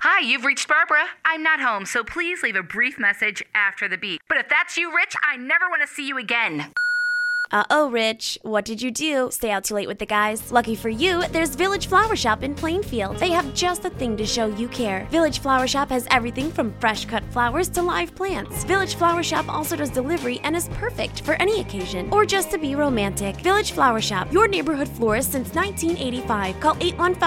Hi, you've reached Barbara. I'm not home, so please leave a brief message after the beep. But if that's you, Rich, I never want to see you again. Uh-oh, Rich. What did you do? Stay out too late with the guys? Lucky for you, there's Village Flower Shop in Plainfield. They have just the thing to show you care. Village Flower Shop has everything from fresh-cut flowers to live plants. Village Flower Shop also does delivery and is perfect for any occasion or just to be romantic. Village Flower Shop, your neighborhood florist since 1985. Call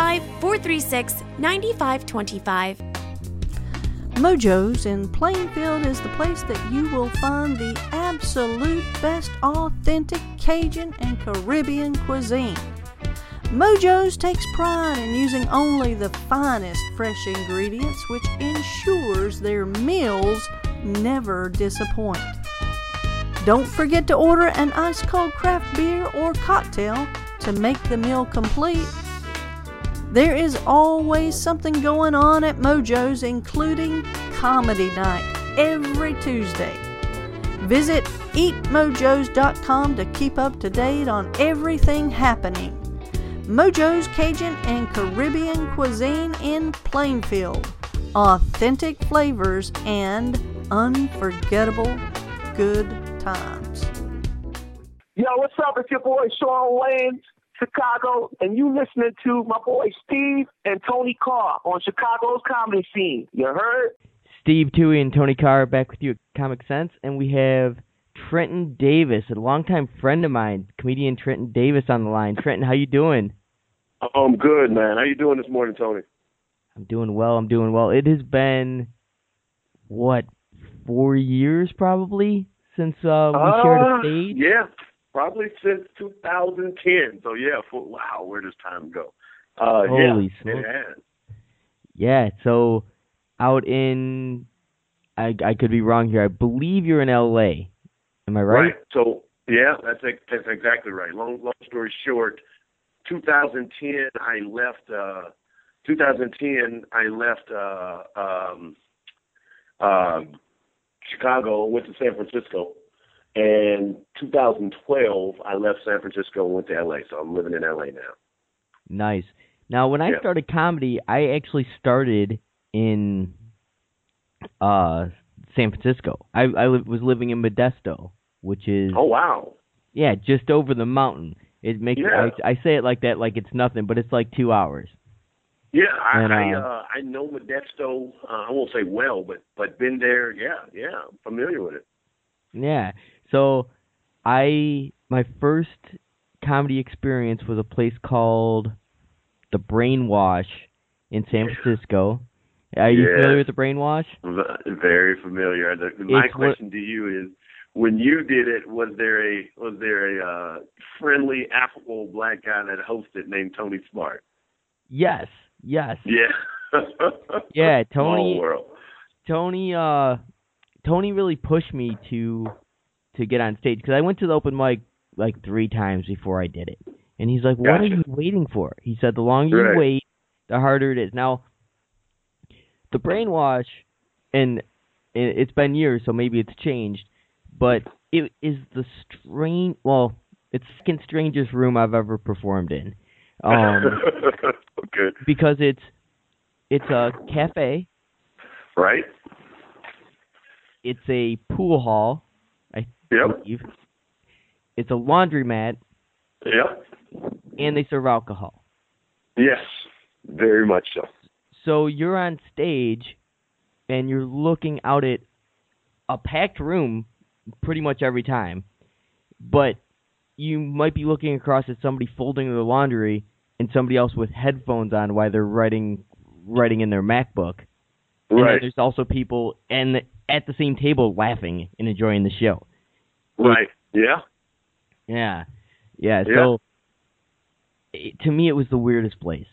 815-436-9525. Mojo's in Plainfield is the place that you will find the absolute best authentic Cajun and Caribbean cuisine. Mojo's takes pride in using only the finest fresh ingredients, which ensures their meals never disappoint. Don't forget to order an ice-cold craft beer or cocktail to make the meal complete. There is always something going on at Mojo's, including comedy night every Tuesday. Visit eatmojos.com to keep up to date on everything happening. Mojo's Cajun and Caribbean cuisine in Plainfield. Authentic flavors and unforgettable good times. Yo, what's up? It's your boy Sean Wayans, Chicago, and you listening to my boy Steve and Tony Carr on Chicago's comedy scene. You heard? Steve Toohey and Tony Carr back with you at Comic Sense, and we have Trenton Davis, a longtime friend of mine, comedian Trenton Davis on the line. Trenton, how you doing? I'm good, man. How you doing this morning, Tony? I'm doing well. It has been, 4 years probably since we shared a stage? Yeah. Probably since 2010. So, yeah, wow, where does time go? Holy smokes. It has. Yeah, so out in, I could be wrong here, I believe you're in L.A. Am I right? Right. So, yeah, that's exactly right. Long story short, 2010, I left Chicago, went to San Francisco. And 2012, I left San Francisco and went to L.A., so I'm living in L.A. now. Nice. Now, when I started comedy, I actually started in San Francisco. I was living in Modesto, which is... Oh, wow. Yeah, just over the mountain. It makes I say it like that, like it's nothing, but it's like 2 hours. Yeah, I know Modesto. I won't say well, but been there. Yeah, I'm familiar with it. Yeah. So my first comedy experience was a place called The Brainwash in San Francisco. Are you familiar with The Brainwash? Very familiar. My question to you is, when you did it, was there a friendly, affable black guy that hosted named Tony Smart? Yes. Yeah. Yeah, Tony. Small world. Tony really pushed me to get on stage, because I went to the open mic like 3 times before I did it. And he's like, what are you waiting for? He said, the longer you wait, the harder it is. Now, The Brainwash, and it's been years, so maybe it's changed, but it is the it's the second strangest room I've ever performed in. Okay. Because it's a cafe. Right. It's a pool hall, I believe. It's a laundromat. Yep. And they serve alcohol. Yes, very much so. So you're on stage, and you're looking out at a packed room pretty much every time. But you might be looking across at somebody folding their laundry and somebody else with headphones on while they're writing in their MacBook. And then there's also people at the same table laughing and enjoying the show. Right. Yeah. So to me, it was the weirdest place.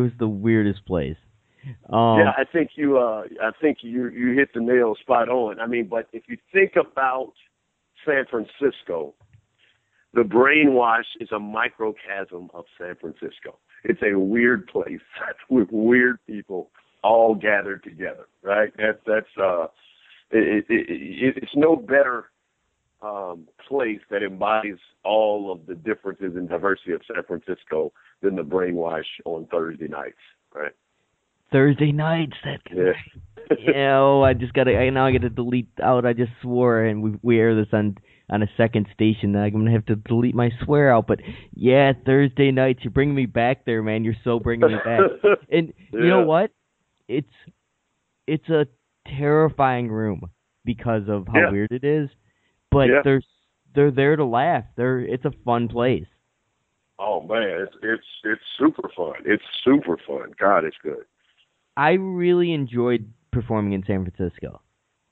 I think you hit the nail spot on. I mean, but if you think about San Francisco, The Brainwash is a microcosm of San Francisco. It's a weird place with weird people all gathered together, right? It's no better place that embodies all of the differences and diversity of San Francisco than The Brainwash on Thursday nights, right? Thursday nights. I just now I got to delete out. I just swore, and we air this on a second station. I'm gonna have to delete my swear out. But yeah, Thursday nights. You're bringing me back there, man. You're so bringing me back. And you know what? It's a terrifying room because of how weird it is. But they're there to laugh. It's a fun place. Oh man, it's super fun. It's super fun. God, it's good. I really enjoyed performing in San Francisco.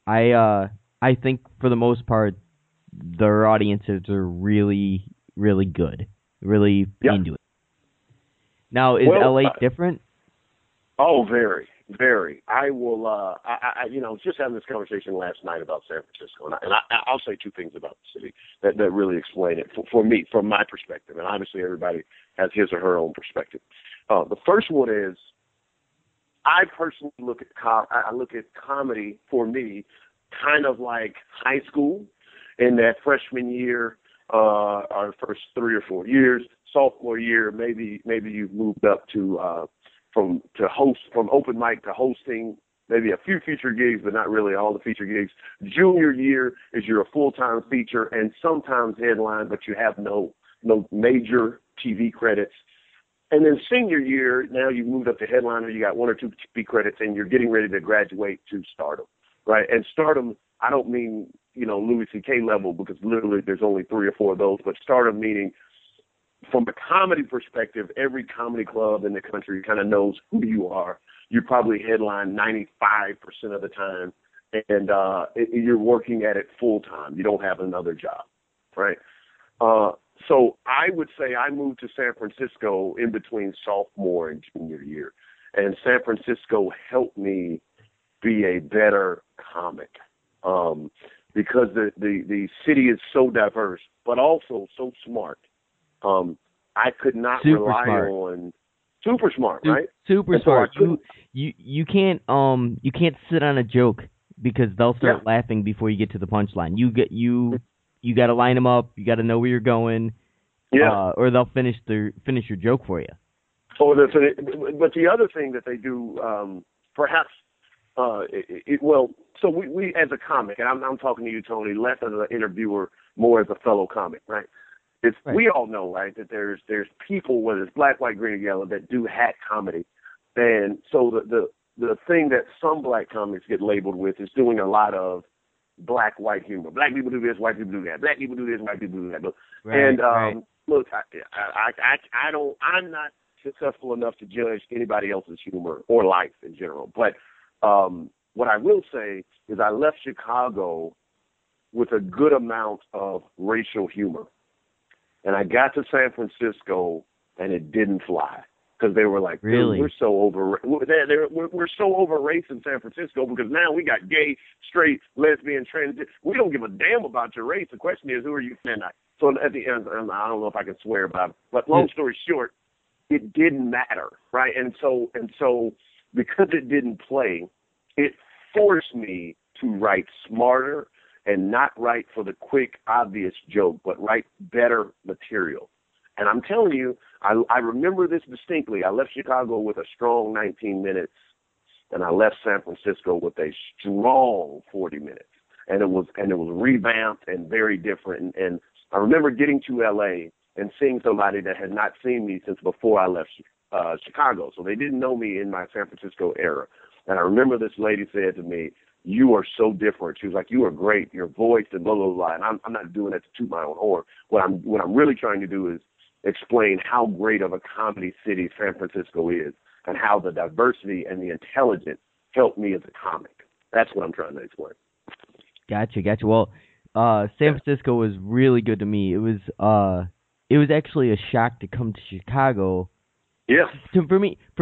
I think for the most part, their audiences are really, really good, really into it. Now, is LA different? Oh, very, very. I will. I was just having this conversation last night about San Francisco, and I'll say two things about the city that really explain it for me, from my perspective, and obviously everybody has his or her own perspective. The first one is, I personally look at comedy for me kind of like high school, in that freshman year, our first 3 or 4 years, sophomore year, maybe you've moved up to from open mic to hosting, maybe a few feature gigs, but not really all the feature gigs. Junior year is you're a full-time feature and sometimes headline, but you have no major TV credits. And then senior year, now you've moved up to headliner, you got 1 or 2 TV credits, and you're getting ready to graduate to stardom, right? And stardom, I don't mean, Louis C.K. level, because literally there's only 3 or 4 of those, but stardom meaning, from a comedy perspective, every comedy club in the country kind of knows who you are. You probably headline 95% of the time, and you're working at it full time. You don't have another job, right? So I would say I moved to San Francisco in between sophomore and junior year, and San Francisco helped me be a better comic because the city is so diverse, but also so smart. I could not rely on super smart, right? Super smart. You can't sit on a joke because they'll start laughing before you get to the punchline. You got to line them up. You got to know where you're going, or they'll finish your joke for you. Oh, but the other thing that they do, perhaps, so we as a comic, and I'm talking to you, Tony, less as an interviewer, more as a fellow comic, right? We all know, right, that there's people, whether it's black, white, green, or yellow, that do hack comedy, and so the thing that some black comics get labeled with is doing a lot of black, white humor. Black people do this, white people do that. Black people do this, white people do that. Look, I'm not successful enough to judge anybody else's humor or life in general. But what I will say is I left Chicago with a good amount of racial humor. And I got to San Francisco, and it didn't fly. Because they were like, really? We're so over race in San Francisco because now we got gay, straight, lesbian, trans. We don't give a damn about your race. The question is, who are you? So at the end, I don't know if I can swear about it, but long story short, it didn't matter, right? And so because it didn't play, it forced me to write smarter and not write for the quick, obvious joke, but write better material. And I'm telling you, I remember this distinctly. I left Chicago with a strong 19 minutes, and I left San Francisco with a strong 40 minutes. And it was revamped and very different. And I remember getting to L.A. and seeing somebody that had not seen me since before I left Chicago. So they didn't know me in my San Francisco era. And I remember this lady said to me, "You are so different." She was like, "You are great, your voice," and blah, blah, blah. And I'm not doing that to toot my own horn. What I'm really trying to do is explain how great of a comedy city San Francisco is and how the diversity and the intelligence helped me as a comic. That's what I'm trying to explain. Gotcha. Well, San Francisco was really good to me. It was actually a shock to come to Chicago. Yeah. For me,